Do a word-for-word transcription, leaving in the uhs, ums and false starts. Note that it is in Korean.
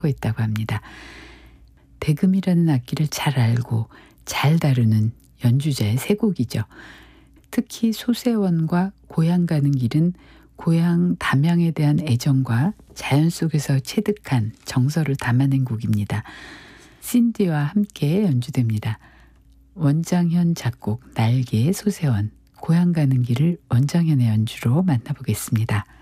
있다고 합니다. 대금이라는 악기를 잘 알고 잘 다루는 연주자의 세 곡이죠. 특히 소세원과 고향 가는 길은 고향 담양에 대한 애정과 자연 속에서 체득한 정서를 담아낸 곡입니다. 신디와 함께 연주됩니다. 원장현 작곡, 날개, 소세원, 고향 가는 길을 원장현의 연주로 만나보겠습니다.